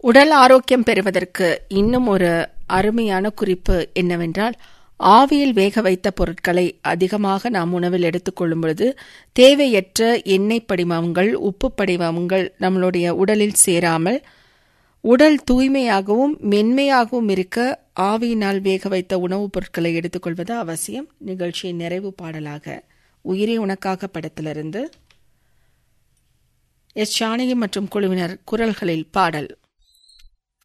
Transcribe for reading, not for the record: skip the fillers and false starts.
உடல் ஆரோக்கியம் பெறுவதற்கு இன்னும் ஒரு அருமையான குறிப்பு என்னவென்றால், ஆவியில் வேக வைத்த பொருட்களை அதிகமாக நாம் உணவில் எடுத்துக்கொள்ளும் பொழுது தேவையற்ற எண்ணெய் படிமங்கள், உப்பு படிமங்கள் நம்மளுடைய உடலில் சேராமல் உடல் தூய்மையாகவும் மென்மையாகவும் இருக்க ஆவியினால் வேக வைத்த உணவுப் பொருட்களை எடுத்துக்கொள்வது அவசியம். நிகழ்ச்சியின் நிறைவு பாடலாக உயிரே உனக்காக படத்திலிருந்து எஸ். ஜானகி மற்றும் குழுவினர் குரல்களில் பாடல்.